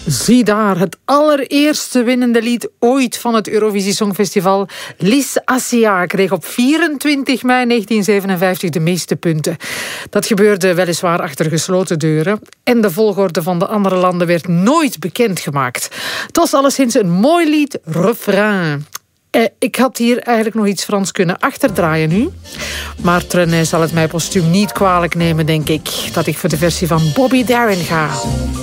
Zie daar, het allereerste winnende lied ooit van het Eurovisie Songfestival. Lys Assia kreeg op 24 mei 1957 de meeste punten. Dat gebeurde weliswaar achter gesloten deuren. En de volgorde van de andere landen werd nooit bekendgemaakt. Het was alleszins een mooi lied, refrein. Ik had hier eigenlijk nog iets Frans kunnen achterdraaien nu. Maar Trenet zal het mij postuum niet kwalijk nemen, denk ik, dat ik voor de versie van Bobby Darin ga.